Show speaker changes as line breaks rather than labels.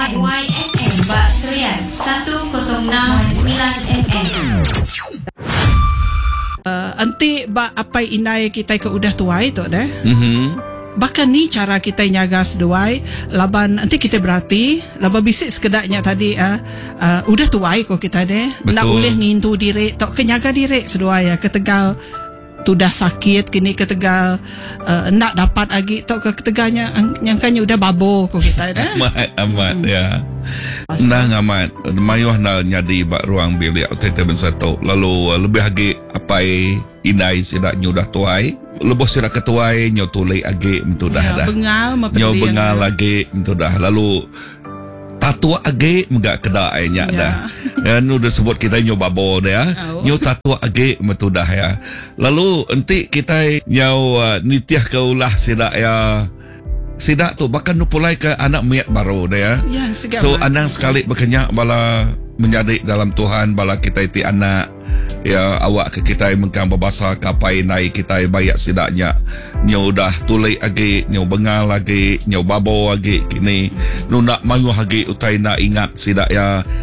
YYFM Bak Serian 106.9 FM.
Anti ba apai inai kita ke udah tuai tu dah. Bahkan ni cara kita nyaga seduai laban nanti kita berarti laban bisik sekedaknya tadi udah tuai ko kita deh. Nak boleh ngintu diri tok kenyaga diri seduai ke Tegal tu dah sakit kini ke Tegal nak dapat lagi tok ke Tegalnya nyangkanya udah babo ko kita dah.
Amat ya. Nang amat mayuh na nyadi bak ruang bilik tete bensato lalu lebih lagi apai inai sidak nyudah tuai lebih sidak ketuai nyo tulai age mentu dah dah nyo bengal lagi mentu dah lalu tatua age megak kedai nya dah nu dah sebut kita nyo babo dah nyo tatua age mentu dah ya lalu enti kita nyo nitiah ke ulah sidak ya sidak tu bahkan nu pulai ke anak miat baru dah ya so anang sekali berkenyak bala menjadi dalam Tuhan bala kita iti anak ya awak ke kita mengkang berbahasa kapai naik kita bayak sidaknya nyo dah tulai lagi nyo bengal lagi nyo babo lagi kini nu nak mayu lagi utai nak ingat sidak ya